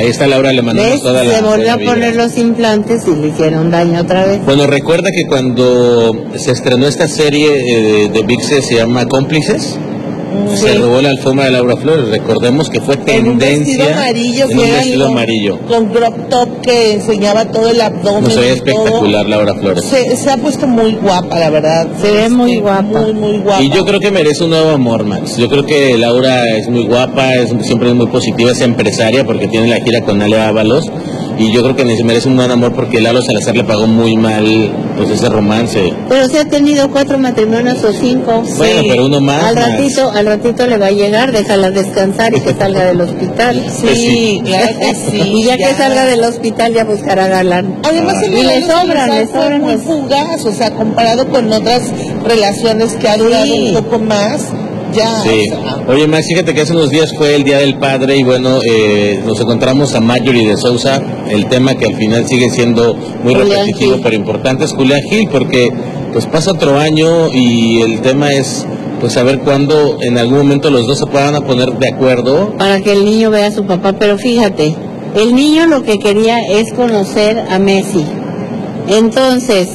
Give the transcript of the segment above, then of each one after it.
Ahí está Laura, le mandamos toda la... Se volvió a poner los implantes y le hicieron daño otra vez. Bueno, recuerda que cuando se estrenó esta serie de ViX se llama Cómplices, se robó la alfombra de Laura Flores. Recordemos que fue tendencia en un vestido amarillo con crop top que enseñaba todo el abdomen. Se ve espectacular Laura Flores. Se ha puesto muy guapa, la verdad. Se ve muy guapa. Muy guapa. Y yo creo que merece un nuevo amor, Max. Yo creo que Laura es muy guapa, siempre es muy positiva, es empresaria porque tiene la gira con Ale Ábalos. Y yo creo que merece un buen amor porque Lalo Salazar le pagó muy mal pues ese romance. Pero se ha tenido 4 matrimonios o 5. Bueno, sí. Pero uno más. Al ratito le va a llegar, déjala descansar y que salga del hospital. Sí, claro que sí. Y ya que salga del hospital ya buscará galán. Además le sobran muy fugaz, o sea, comparado con otras relaciones que ha durado un poco más. Ya, sí. Oye, Max, fíjate que hace unos días fue el Día del Padre y bueno, nos encontramos a Marjorie de Sousa. El tema que al final sigue siendo muy repetitivo pero importante es Julián Gil, porque pues pasa otro año y el tema es pues saber cuándo en algún momento los dos se puedan poner de acuerdo. Para que el niño vea a su papá, pero fíjate, el niño lo que quería es conocer a Messi. Entonces,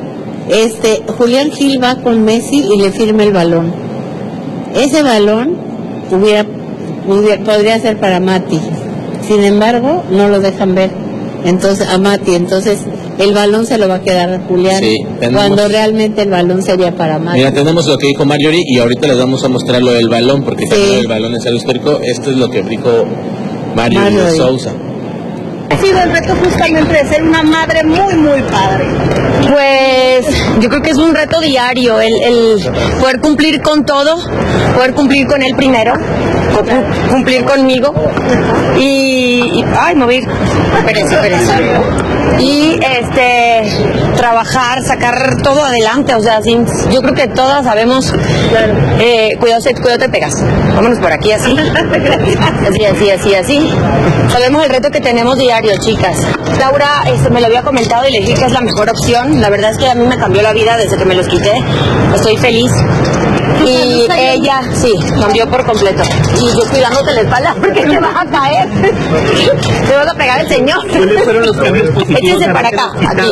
Julián Gil va con Messi y le firma el balón. Ese balón podría ser para Mati, sin embargo no lo dejan ver a Mati, entonces el balón se lo va a quedar a Julián, cuando realmente el balón sería para Mati. Mira, tenemos lo que dijo Marjorie y ahorita les vamos a mostrar lo del balón, porque también el balón es algo histórico. Esto es lo que dijo Marjorie de Sousa. Ha sido el reto justamente de ser una madre muy, muy padre. Pues yo creo que es un reto diario, el poder cumplir con todo, poder cumplir con él primero, cumplir conmigo y ay, mover, espérense. Y trabajar, sacar todo adelante, o sea, yo creo que todas sabemos, cuidado te pegas, vámonos por aquí así, así. Sabemos el reto que tenemos diario, chicas. Laura me lo había comentado y le dije que es la mejor opción. La verdad es que a mí me cambió la vida desde que me los quité. Estoy feliz. Y ella, sí, cambió por completo. Y yo cuidándote la espalda porque te vas a caer. Te vas a pegar el señor. ¿Cuáles fueron los cambios positivos? Échese para acá, aquí.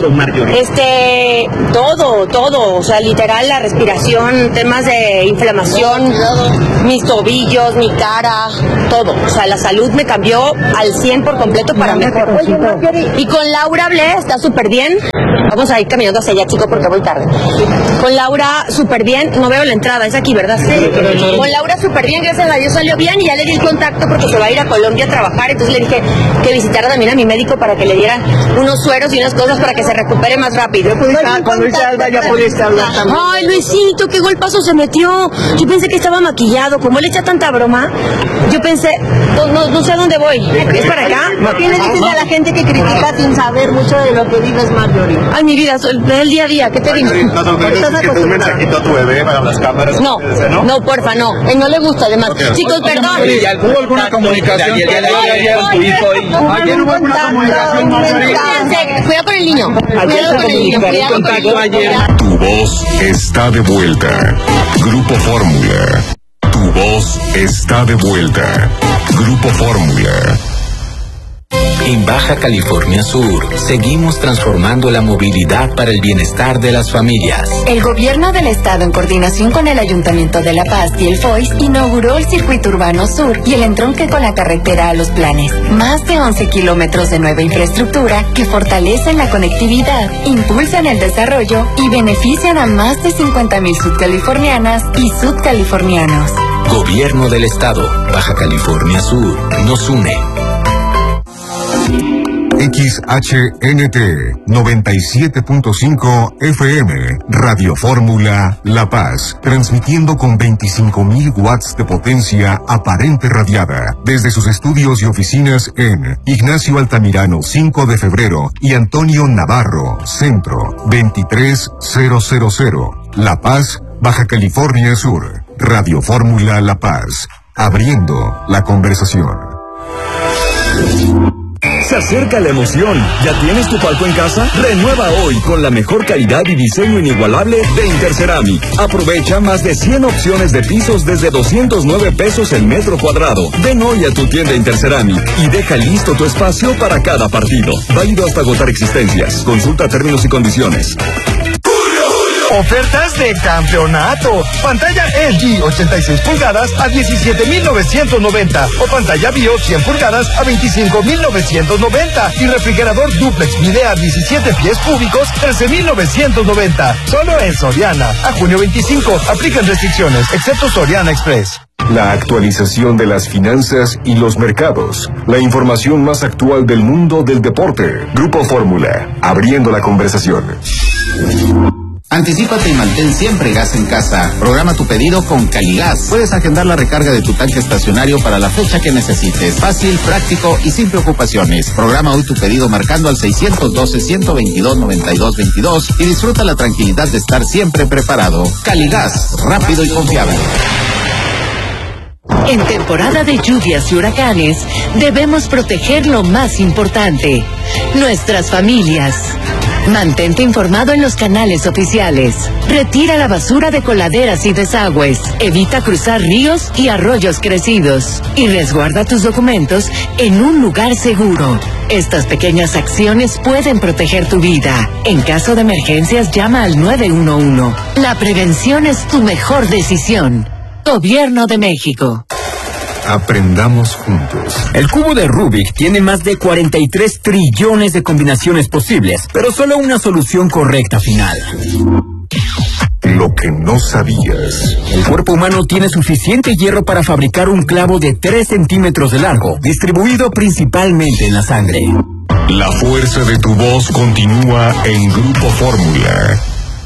Todo. O sea, literal, la respiración, temas de inflamación, mis tobillos, mi cara, todo. O sea, la salud me cambió al 100 por completo para mejor. Y con Laura hablé, está súper bien. Vamos a ir caminando hacia allá, chicos, porque voy tarde. Con Laura súper bien, no veo la entrada, es aquí, ¿verdad? Sí. Con Laura súper bien, gracias a Dios salió bien y ya le di el contacto porque se va a ir a Colombia a trabajar, entonces le dije que visitara también a mi médico para que le dieran unos sueros y unas cosas para que se recupere más rápido. Cuando hice alba ya pudiste hablar también. Ay, Luisito, qué golpazo se metió. Yo pensé que estaba maquillado, como él echa tanta broma, yo pensé, no sé a dónde voy. ¿Es para acá? ¿Qué le dices a la gente que critica sin saber mucho de lo que vives, Marjorie? Ay, mi vida, el día a día, ¿qué te digo? ¿No que un mensajito a tu bebé para las cámaras? No, porfa, no. Él no le gusta, además. Chicos, perdón. ¿Hubo alguna comunicación? Ayer hubo alguna comunicación. Cuidado con el niño. Tu voz está de vuelta. Grupo Fórmula. Tu voz está de vuelta. Grupo Fórmula. En Baja California Sur, seguimos transformando la movilidad para el bienestar de las familias. El gobierno del estado, en coordinación con el Ayuntamiento de La Paz y el FOIS, inauguró el Circuito Urbano Sur y el entronque con la carretera a Los Planes. Más de 11 kilómetros de nueva infraestructura que fortalecen la conectividad, impulsan el desarrollo y benefician a más de 50,000 sudcalifornianas y sudcalifornianos. Gobierno del estado, Baja California Sur, nos une. XHNT 97.5 FM, Radio Fórmula La Paz, transmitiendo con 25,000 watts de potencia aparente radiada, desde sus estudios y oficinas en Ignacio Altamirano 5 de febrero y Antonio Navarro, Centro 23000, La Paz, Baja California Sur. Radio Fórmula La Paz, abriendo la conversación. Se acerca la emoción. ¿Ya tienes tu palco en casa? Renueva hoy con la mejor calidad y diseño inigualable de Interceramic. Aprovecha más de 100 opciones de pisos desde 209 pesos el metro cuadrado. Ven hoy a tu tienda Interceramic y deja listo tu espacio para cada partido. Válido hasta agotar existencias. Consulta términos y condiciones. Ofertas de campeonato. Pantalla LG 86 pulgadas a 17,990 o pantalla BIOS 100 pulgadas a 25,990 y refrigerador duplex Midea 17 pies cúbicos 13,990. Solo en Soriana. A junio 25. Aplican restricciones, excepto Soriana Express. La actualización de las finanzas y los mercados. La información más actual del mundo del deporte. Grupo Fórmula. Abriendo la conversación. Anticípate y mantén siempre gas en casa. Programa tu pedido con Caligas. Puedes agendar la recarga de tu tanque estacionario para la fecha que necesites. Fácil, práctico y sin preocupaciones. Programa hoy tu pedido marcando al 612-122-9222 y disfruta la tranquilidad de estar siempre preparado. Caligas, rápido y confiable. En temporada de lluvias y huracanes, debemos proteger lo más importante, nuestras familias. Mantente informado en los canales oficiales. Retira la basura de coladeras y desagües. Evita cruzar ríos y arroyos crecidos. Y resguarda tus documentos en un lugar seguro. Estas pequeñas acciones pueden proteger tu vida. En caso de emergencias, llama al 911. La prevención es tu mejor decisión. Gobierno de México. Aprendamos juntos. El cubo de Rubik tiene más de 43 trillones de combinaciones posibles, pero solo una solución correcta final. Lo que no sabías. El cuerpo humano tiene suficiente hierro para fabricar un clavo de 3 centímetros de largo, distribuido principalmente en la sangre. La fuerza de tu voz continúa en Grupo Fórmula.